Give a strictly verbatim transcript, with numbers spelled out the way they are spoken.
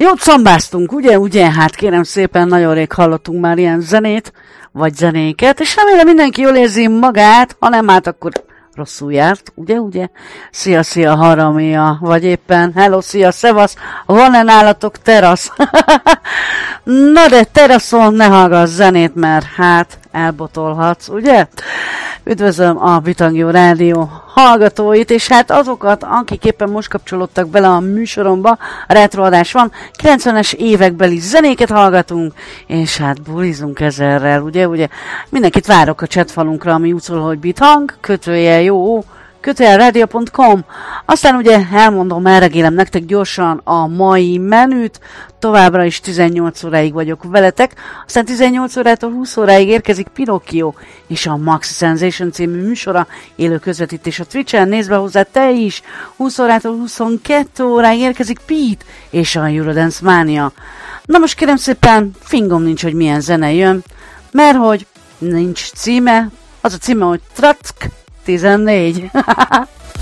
Jót szambáztunk, ugye, ugye? Hát kérem szépen, nagyon rég hallottunk már ilyen zenét, vagy zenéket, és remélem mindenki jól érzi magát, ha nem, hát akkor rosszul járt, ugye, ugye? Szia, szia, haramia, vagy éppen, hello, szia, szevasz, van-e nálatok terasz? Na de teraszon ne hallgass zenét, mert hát elbotolhatsz, ugye? Üdvözlöm a Bitangió Rádió hallgatóit, és hát azokat, akik éppen most kapcsolódtak bele a műsoromba, a retroadás van, kilencvenes évekbeli zenéket hallgatunk, és hát bulizunk ezerrel, ugye, ugye? Mindenkit várok a chatfalunkra, ami úgy szól, hogy Bithang, kötője jó, kötője rádió pont com. Aztán ugye elmondom, elregélem nektek gyorsan a mai menüt, továbbra is tizennyolc óráig vagyok veletek, aztán tizennyolc órától húsz óráig érkezik Pinocchio és a Maxi Sensation című műsora, élő közvetítés a Twitch-en, nézd be hozzá te is, húsz órától huszonkettő óráig érkezik Pete és a Eurodance Mania. Na most kérem szépen, fingom nincs, hogy milyen zene jön, mert hogy nincs címe, az a címe, hogy Track tizennégy.